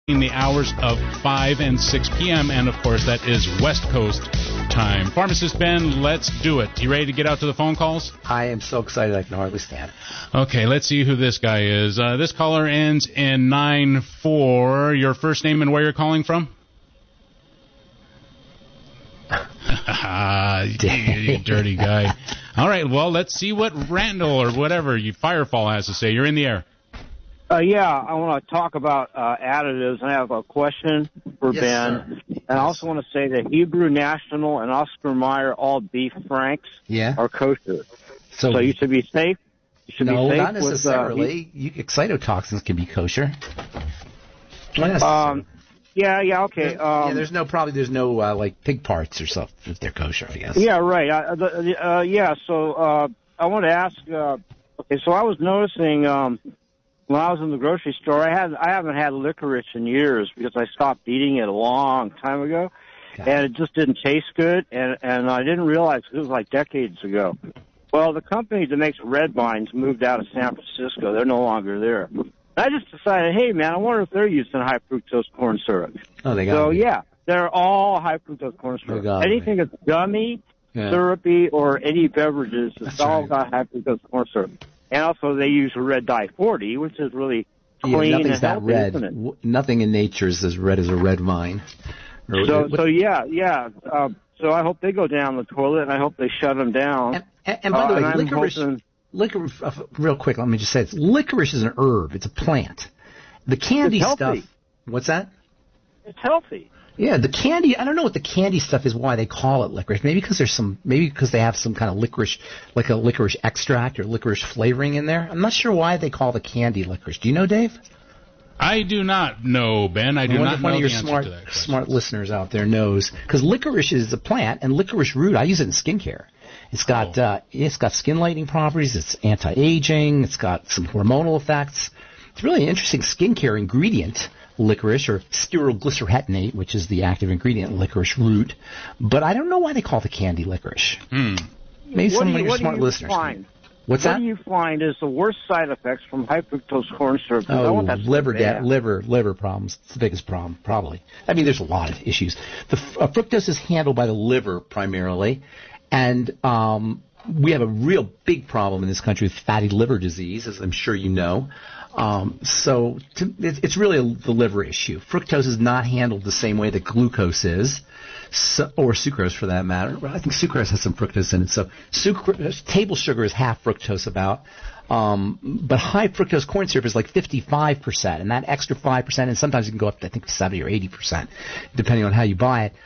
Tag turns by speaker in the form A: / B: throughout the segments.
A: in the hours of 5 and 6 p.m., and, of course, that is West Coast time. Pharmacist Ben, let's do it. You ready to get out to the phone calls?
B: I am so excited I can hardly stand.
A: Okay, let's see who this guy is. This caller ends in 94. Your first name and where you're calling from? You dirty guy. All right, well, let's see what Randall or whatever Firefall has to say. You're in the air.
C: Yeah, I want to talk about additives, and I have a question for Ben.
B: Sir.
C: And I also want to say that Hebrew National and Oscar Mayer all beef franks are kosher. So you should be safe. You should be safe.
B: No, not necessarily. Excitotoxins can be kosher.
C: Yeah, okay.
B: There's no like pig parts or stuff if they're kosher, I guess.
C: Yeah, right. So I want to ask. So I was noticing when I was in the grocery store, I haven't had licorice in years because I stopped eating it a long time ago, and it just didn't taste good, and I didn't realize it was like decades ago. Well, the company that makes Red Vines moved out of San Francisco. They're no longer there. I just decided, hey, man, I wonder if they're using high fructose corn syrup.
B: Oh, they got it.
C: So, yeah, they're all high fructose corn syrup. Anything that's gummy, syrupy, or any beverages, it's all got high fructose corn syrup. And also they use a red dye 40, which is really clean and healthy,
B: that red.
C: Isn't it?
B: Nothing in nature is as red as a red vine.
C: So I hope they go down the toilet, and I hope they shut them down.
B: And by the way, licorice, real quick, let me just say this. Licorice is an herb. It's a plant. The candy stuff. What's that?
C: It's healthy.
B: Yeah, the candy, I don't know what the candy stuff is, why they call it licorice. Maybe because they have some kind of licorice, like a licorice extract or licorice flavoring in there. I'm not sure why they call the candy licorice. Do you know, Dave?
A: I do not know, Ben. I do not know
B: one of your
A: the answer to that question.
B: smart listeners out there knows. Because licorice is a plant, and licorice root, I use it in skincare. It's got skin lightening properties. It's anti-aging. It's got some hormonal effects. It's really an interesting skincare ingredient, licorice, or styrylglycerhetinate, which is the active ingredient in licorice root. But I don't know why they call it the candy licorice. Maybe some of your smart listeners. What do you find is the worst side effects from high fructose corn syrup? Liver problems. It's the biggest problem, probably. I mean, there's a lot of issues. The fructose is handled by the liver primarily, and we have a real big problem in this country with fatty liver disease, as I'm sure you know. It's really the liver issue. Fructose is not handled the same way that glucose is, or sucrose for that matter. I think sucrose has some fructose in it. So table sugar is half fructose about. But high fructose corn syrup is like 55%, and that extra 5%, and sometimes it can go up to, I think, 70 or 80%, depending on how you buy it.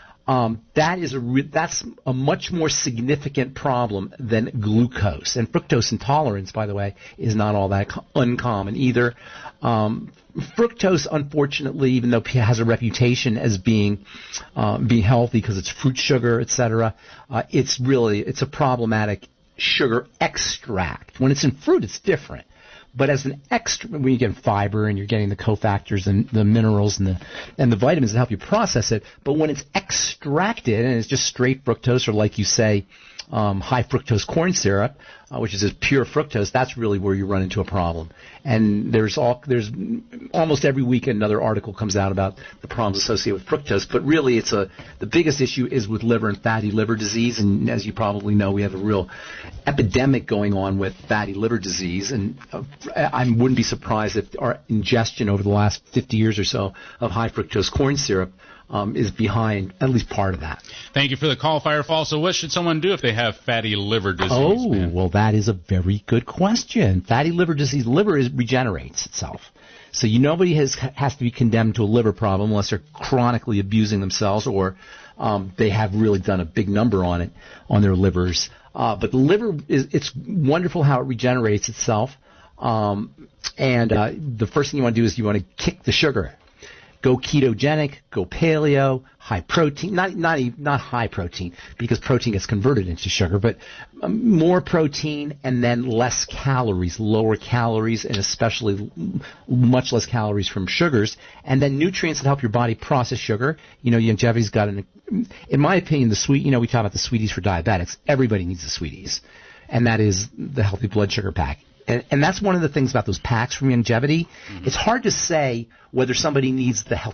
B: That's a much more significant problem than glucose. And fructose intolerance, by the way, is not all that uncommon either. Fructose, unfortunately, even though it has a reputation as being healthy because it's fruit sugar, etc., it's a problematic sugar extract. When it's in fruit, it's different. But as an extra, when you get fiber and you're getting the cofactors and the minerals and the vitamins that help you process it, but when it's extracted and it's just straight fructose, or like you say, high fructose corn syrup, which is just pure fructose, that's really where you run into a problem. And there's almost every week another article comes out about the problems associated with fructose. But really, the biggest issue is with liver and fatty liver disease. And as you probably know, we have a real epidemic going on with fatty liver disease. And I wouldn't be surprised if our ingestion over the last 50 years or so of high fructose corn syrup is behind at least part of that.
A: Thank you for the call, Firefall. So what should someone do if they have fatty liver disease?
B: Well, that is a very good question. Fatty liver disease, regenerates itself. So nobody has to be condemned to a liver problem unless they're chronically abusing themselves or they have really done a big number on their livers. But the liver, it's wonderful how it regenerates itself. And the first thing you want to do is you want to kick the sugar. Go ketogenic, go paleo, high protein, not high protein, because protein gets converted into sugar, but more protein and then less calories, lower calories, and especially much less calories from sugars, and then nutrients that help your body process sugar. Longevity's got in my opinion, we talk about the sweeties for diabetics. Everybody needs the sweeties, and that is the healthy blood sugar pack. And that's one of the things about those packs from Longevity. Mm-hmm. It's hard to say whether somebody needs the healthy